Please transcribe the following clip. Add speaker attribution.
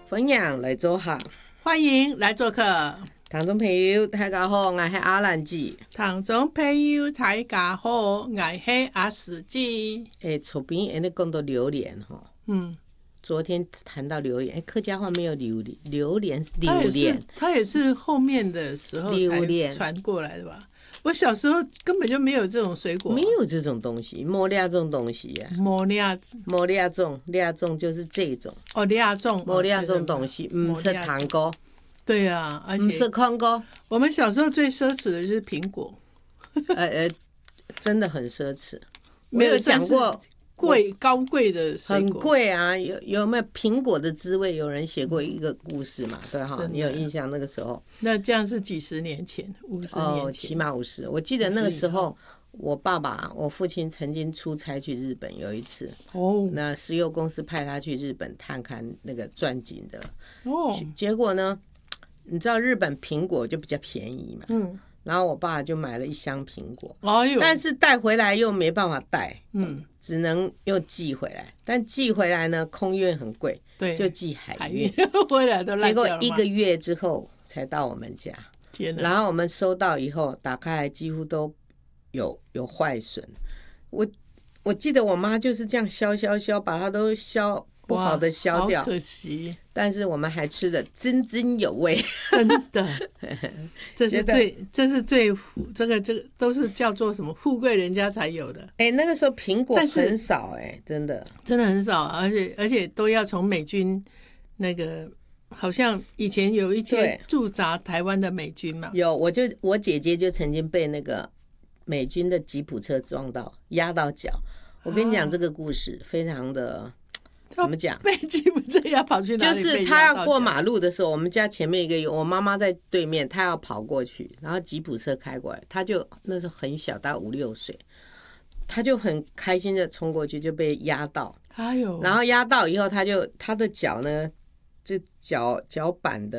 Speaker 1: 分享来做客，
Speaker 2: 欢迎来做客。
Speaker 1: 听众朋友大家好，我是阿兰姐。
Speaker 2: 听众朋友大家好，我是阿史姐。
Speaker 1: 厝边你讲到榴莲哈，昨天谈到榴莲，客家话没有榴莲，榴莲是榴莲，
Speaker 2: 它也是后面的时候才传过来的吧？我小时候根本就没有这种水果，
Speaker 1: 没有这种东西，没俩这种东西呀。没俩种就是这种。
Speaker 2: 哦，俩种，
Speaker 1: 没俩种东西，不是糖果。
Speaker 2: 对啊，而且
Speaker 1: 不是糖果。
Speaker 2: 我们小时候最奢侈的就是苹果，
Speaker 1: 真的很奢侈。
Speaker 2: 没有
Speaker 1: 讲过
Speaker 2: 高贵的水果，
Speaker 1: 很贵啊！有没有苹果的滋味？有人写过一个故事嘛？对哈，你有印象那个时候？
Speaker 2: 那这样是几十年前，50年前，
Speaker 1: 起码50。我记得那个时候，我父亲曾经出差去日本，有一次，那石油公司派他去日本探勘那个钻井的，结果呢，你知道日本苹果就比较便宜嘛，然后我爸就买了一箱苹果，但是带回来又没办法带，只能又寄回来，但寄回来呢，空运很贵，
Speaker 2: 对，
Speaker 1: 就寄海运
Speaker 2: 回来都烂掉了。
Speaker 1: 结果1个月之后才到我们家，然后我们收到以后打开来几乎都有坏损。我记得我妈就是这样削，把它都削不好的削掉，
Speaker 2: 好可惜。
Speaker 1: 但是我们还吃得津津有味，
Speaker 2: 真的。这是最这个都是叫做什么富贵人家才有的。
Speaker 1: 那个时候苹果很少，真的
Speaker 2: 很少，而且都要从美军那个，好像以前有一些驻扎台湾的美军嘛。
Speaker 1: 有，我姐姐就曾经被那个美军的吉普车撞到，压到脚。我跟你讲这个故事，非常的怎么讲？
Speaker 2: 被吉普车压跑去哪里？
Speaker 1: 就是他要过马路的时候，我们家前面一个，我妈妈在对面，她要跑过去，然后吉普车开过来，她就那时候很小，大概5、6岁，她就很开心的冲过去，就被压到。然后压到以后，她的脚呢，就脚板的。